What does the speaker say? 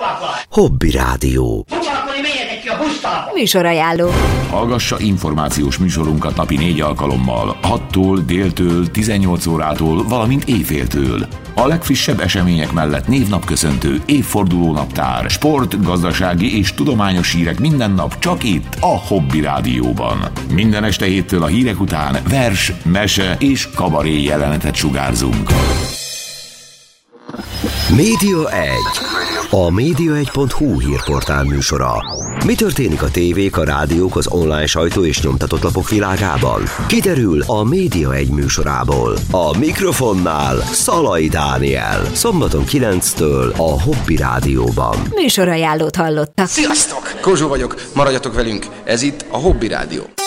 Hobby Rádió. Műsorajánló. Hallgassa információs műsorunkat napi 4 alkalommal, 6-tól, déltől, 18 órától, valamint éjféltől. A legfrissebb események mellett névnapköszöntő, évfordulónaptár, sport, gazdasági és tudományos hírek minden nap csak itt, a Hobby Rádióban. Minden este héttől a hírek után vers, mese és kabaré jelenetet sugárzunk. Média 1. A média1.hu hírportál műsora. Mi történik a tévék, a rádiók, az online sajtó és nyomtatott lapok világában? Kiderül a Média 1 műsorából. A mikrofonnál Szalai Dániel. Szombaton 9-től a Hobby Rádióban. Műsorajánlót hallottak. Sziasztok! Kozsó vagyok, maradjatok velünk. Ez itt a Hobby Rádió.